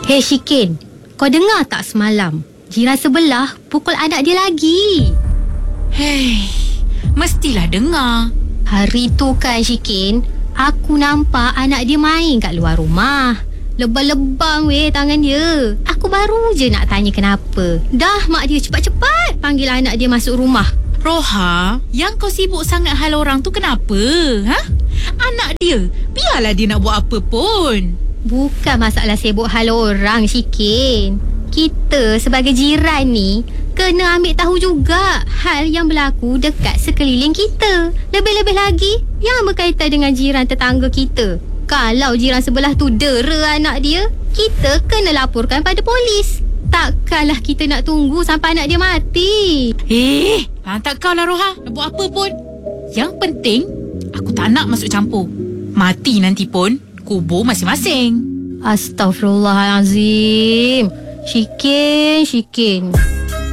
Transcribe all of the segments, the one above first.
Hei Shikin, kau dengar tak semalam? Jiran sebelah pukul anak dia lagi. Hei, mestilah dengar. Hari tu kan Shikin, aku nampak anak dia main kat luar rumah. Lebam-lebam tangan dia. Aku baru je nak tanya kenapa. Dah mak dia cepat-cepat panggil anak dia masuk rumah. Roha, yang kau sibuk sangat hal orang tu kenapa? Anak dia, biarlah dia nak buat apa pun. Bukan masalah sibuk hal orang, Shikin. Kita sebagai jiran ni kena ambil tahu juga hal yang berlaku dekat sekeliling kita. Lebih-lebih lagi yang berkaitan dengan jiran tetangga kita. Kalau jiran sebelah tu dera anak dia, kita kena laporkan pada polis. Takkanlah kita nak tunggu sampai anak dia mati. Lantak kau lah Roha, nak buat apa pun. Yang penting, aku tak nak masuk campur. Mati nanti pun kubur masing-masing. Astaghfirullahalazim. Shikin.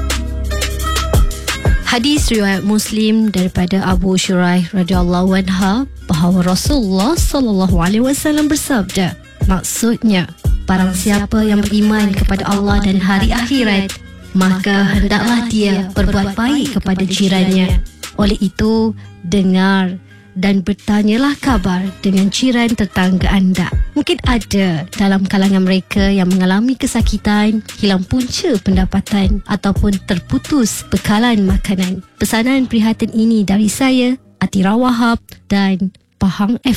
Hadis riwayat Muslim daripada Abu Shuraih radhiyallahu anha bahawa Rasulullah sallallahu alaihi wasallam bersabda, maksudnya, barang siapa yang beriman kepada Allah dan hari akhirat, maka hendaklah dia berbuat baik kepada jirannya. Oleh itu, dengar dan bertanyalah kabar dengan jiran tetangga anda. Mungkin ada dalam kalangan mereka yang mengalami kesakitan, hilang punca pendapatan ataupun terputus bekalan makanan. Pesanan prihatin ini dari saya, Atira Wahab dan Pahang FM.